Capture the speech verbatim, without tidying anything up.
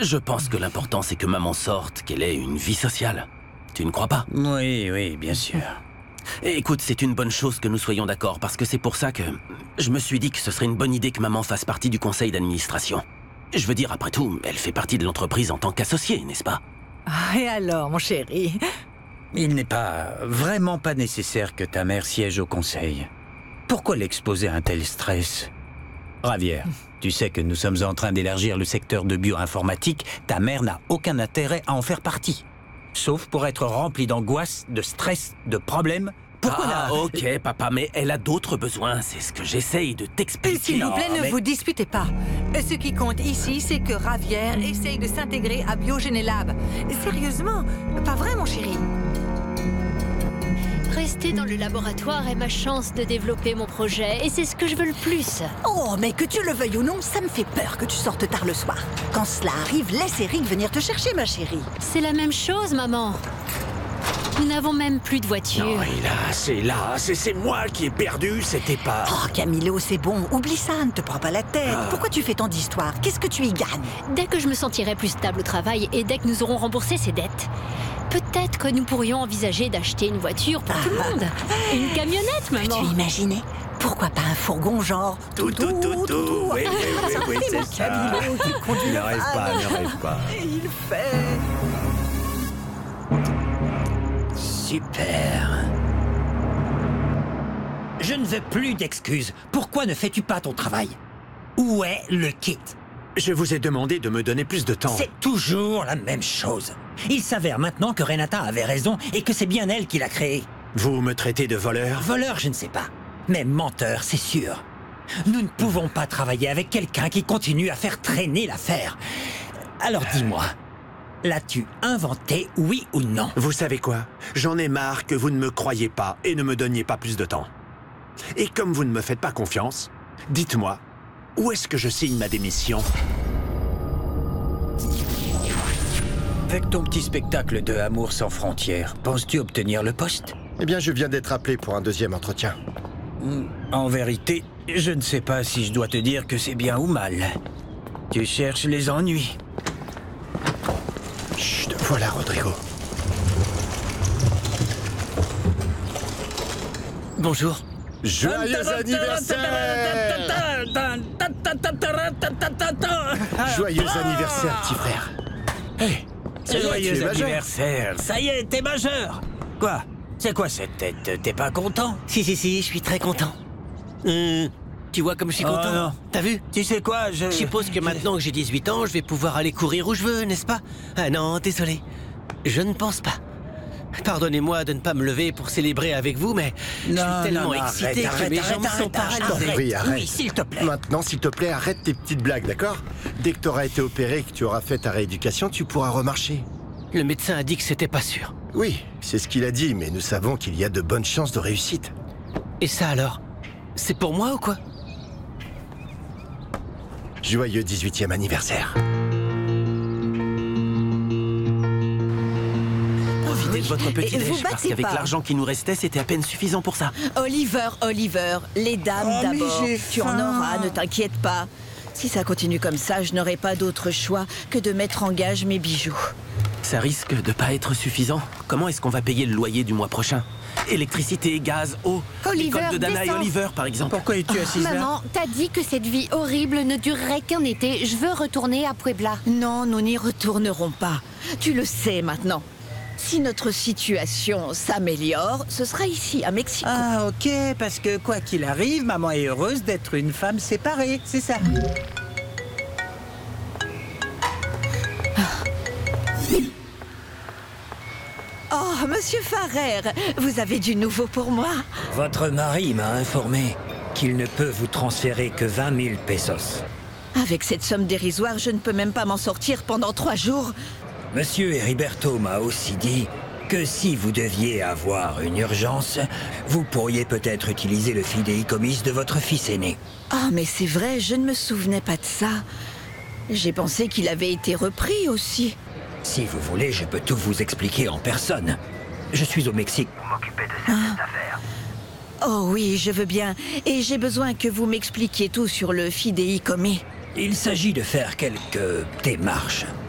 Je pense que l'important c'est que maman sorte, qu'elle ait une vie sociale. Tu ne crois pas? Oui, oui, bien sûr. Et écoute, c'est une bonne chose que nous soyons d'accord, parce que c'est pour ça que je me suis dit que ce serait une bonne idée que maman fasse partie du conseil d'administration. Je veux dire, après tout, elle fait partie de l'entreprise en tant qu'associée, n'est-ce pas? Ah, et alors, mon chéri? Il n'est pas, vraiment pas nécessaire que ta mère siège au conseil. Pourquoi l'exposer à un tel stress? Ravière, tu sais que nous sommes en train d'élargir le secteur de bioinformatique. Ta mère n'a aucun intérêt à en faire partie. Sauf pour être remplie d'angoisse, de stress, de problèmes. Pourquoi Ah, la... ok, papa, mais elle a d'autres besoins. C'est ce que j'essaye de t'expliquer. S'il vous plaît, ne mais- vous disputez pas. Ce qui compte ici, c'est que Ravière essaye de s'intégrer à Biogénélab. Sérieusement, pas vrai, mon chéri? Rester dans le laboratoire est ma chance de développer mon projet, et c'est ce que je veux le plus. Oh, mais que tu le veuilles ou non, ça me fait peur que tu sortes tard le soir. Quand cela arrive, laisse Eric venir te chercher, ma chérie. C'est la même chose, maman. Nous n'avons même plus de voiture. Non, hélas, hélas, et c'est moi qui ai perdu, c'était pas... Oh, Camilo, c'est bon, oublie ça, ne te prends pas la tête. Pourquoi tu fais tant d'histoires? Qu'est-ce que tu y gagnes? Dès que je me sentirai plus stable au travail et dès que nous aurons remboursé ces dettes, peut-être que nous pourrions envisager d'acheter une voiture pour tout le monde. Une camionnette, maman. Tu imaginais? Pourquoi pas un fourgon genre Tout, tout, tout, tout, oui, oui, oui, oui, c'est ça. Camilo, tu conduis Ne le rêve van. pas, ne rêve pas. Et il fait... Super. Je ne veux plus d'excuses. Pourquoi ne fais-tu pas ton travail? Où est le kit? Je vous ai demandé de me donner plus de temps. C'est toujours la même chose. Il s'avère maintenant que Renata avait raison et que c'est bien elle qui l'a créé. Vous me traitez de voleur? Voleur, je ne sais pas. Mais menteur, c'est sûr. Nous ne pouvons pas travailler avec quelqu'un qui continue à faire traîner l'affaire. Alors dis-moi, l'as-tu inventé, oui ou non? Vous savez quoi? J'en ai marre que vous ne me croyiez pas et ne me donniez pas plus de temps. Et comme vous ne me faites pas confiance, dites-moi, où est-ce que je signe ma démission? Avec ton petit spectacle de Amour sans frontières, penses-tu obtenir le poste? Eh bien, je viens d'être appelé pour un deuxième entretien. En vérité, je ne sais pas si je dois te dire que c'est bien ou mal. Tu cherches les ennuis. Chut, voilà, Rodrigo. Bonjour. Joyeux anniversaire! Joyeux anniversaire, petit frère. Hey, ça y est, tu es Joyeux majeur. anniversaire. Ça y est, t'es majeur. Quoi? C'est quoi cette tête? T'es pas content? Si, si, si, je suis très content. Hum, tu vois comme je suis Oh, content? non. T'as vu? Tu sais quoi, je... Je suppose que maintenant que j'ai dix-huit ans, je vais pouvoir aller courir où je veux, n'est-ce pas? Ah non, désolé. Je ne pense pas. Pardonnez-moi de ne pas me lever pour célébrer avec vous, mais je Non, suis tellement non, non, excité arrête, que mes arrête, jambes arrête, sont arrête, paralysées. arrête. Oui, arrête. Oui, s'il te plaît. Maintenant, s'il te plaît, arrête tes petites blagues, d'accord? Dès que tu auras été opéré et que tu auras fait ta rééducation, tu pourras remarcher. Le médecin a dit que c'était pas sûr. Oui, c'est ce qu'il a dit, mais nous savons qu'il y a de bonnes chances de réussite. Et ça alors? C'est pour moi ou quoi? Joyeux dix-huitième anniversaire. Profitez de votre Et petit vous déj, parce battez qu'avec pas. l'argent qui nous restait, c'était à peine suffisant pour ça. Oliver, Oliver, les dames Oh, mais d'abord. j'ai Tu en faim. auras, ne t'inquiète pas. Si ça continue comme ça, je n'aurai pas d'autre choix que de mettre en gage mes bijoux. Ça risque de pas être suffisant. Comment est-ce qu'on va payer le loyer du mois prochain? Électricité, gaz, eau. Oliver, L'école de Dana et descends. Oliver, par exemple. Pourquoi es-tu assise là? Maman, t'as dit que cette vie horrible ne durerait qu'un été. Je veux retourner à Puebla. Non, nous n'y retournerons pas. Tu le sais maintenant. Si notre situation s'améliore, ce sera ici, à Mexico. Ah, ok, parce que quoi qu'il arrive, maman est heureuse d'être une femme séparée, c'est ça. Oh, monsieur Farrer, vous avez du nouveau pour moi? Votre mari m'a informé qu'il ne peut vous transférer que vingt mille pesos. Avec cette somme dérisoire, je ne peux même pas m'en sortir pendant trois jours. Monsieur Heriberto m'a aussi dit que si vous deviez avoir une urgence, vous pourriez peut-être utiliser le fidéicommis de votre fils aîné. Ah, mais c'est vrai, je ne me souvenais pas de ça. J'ai pensé qu'il avait été repris aussi. Si vous voulez, je peux tout vous expliquer en personne. Je suis au Mexique pour m'occuper de certaines affaires. Oh oui, je veux bien. Et j'ai besoin que vous m'expliquiez tout sur le fidéicommis. Il s'agit de faire quelques démarches.